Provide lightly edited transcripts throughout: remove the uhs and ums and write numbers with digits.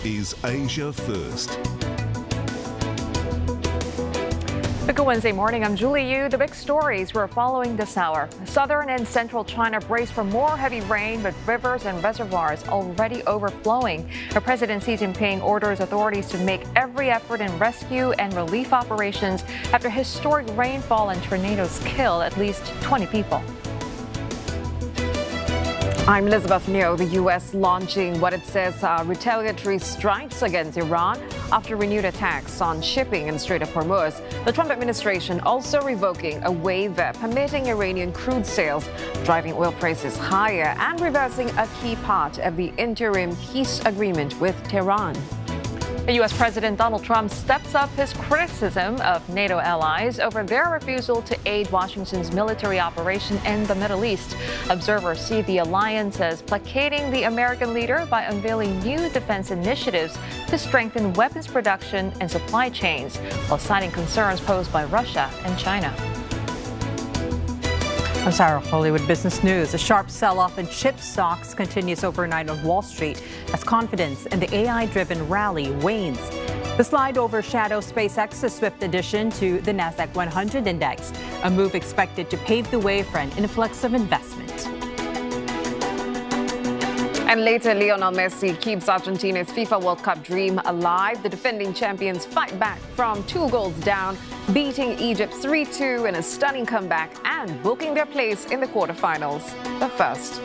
is Asia First. Good Wednesday morning. I'm Julie Yu. The big stories we're following this hour. Southern and central China brace for more heavy rain, but rivers and reservoirs already overflowing. President Xi Jinping orders authorities to make every effort in rescue and relief operations after historic rainfall and tornadoes kill at least 20 people. I'm Elizabeth Neo. The U.S. launching what it says are retaliatory strikes against Iran after renewed attacks on shipping in Strait of Hormuz. The Trump administration also revoking a waiver permitting Iranian crude sales, driving oil prices higher and reversing a key part of the interim peace agreement with Tehran. U.S. President Donald Trump steps up his criticism of NATO allies over their refusal to aid Washington's military operation in the Middle East. Observers see the alliance as placating the American leader by unveiling new defense initiatives to strengthen weapons production and supply chains, while citing concerns posed by Russia and China. I'm Sarah, Hollywood Business News. A sharp sell-off in chip stocks continues overnight on Wall Street as confidence in the AI-driven rally wanes. The slide overshadows SpaceX's swift addition to the Nasdaq 100 index, a move expected to pave the way for an influx of investment. And later, Lionel Messi keeps Argentina's FIFA World Cup dream alive. The defending champions fight back from 2 goals down, beating Egypt 3-2 in a stunning comeback and booking their place in the quarterfinals. But first,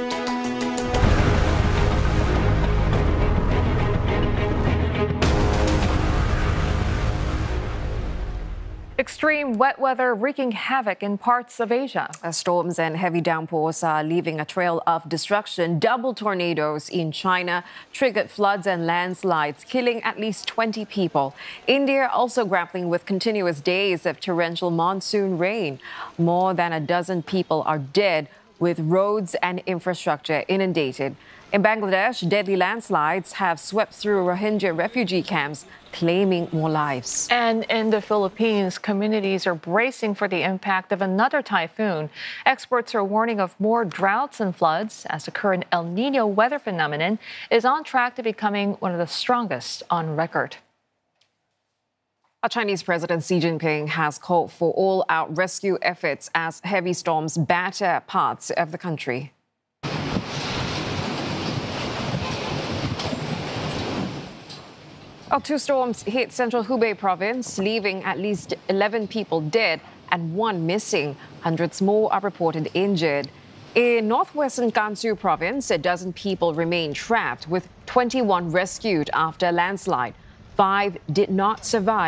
extreme wet weather wreaking havoc in parts of Asia. Storms and heavy downpours are leaving a trail of destruction. Double tornadoes in China triggered floods and landslides, killing at least 20 people. India also grappling with continuous days of torrential monsoon rain. More than a dozen people are dead, with roads and infrastructure inundated. In Bangladesh, deadly landslides have swept through Rohingya refugee camps, claiming more lives. And in the Philippines, communities are bracing for the impact of another typhoon. Experts are warning of more droughts and floods as the current El Niño weather phenomenon is on track to becoming one of the strongest on record. Chinese President Xi Jinping has called for all-out rescue efforts as heavy storms batter parts of the country. Two storms hit central Hubei province, leaving at least 11 people dead and 1 missing. Hundreds more are reported injured. In northwestern Gansu province, a dozen people remain trapped, with 21 rescued after a landslide. 5 did not survive.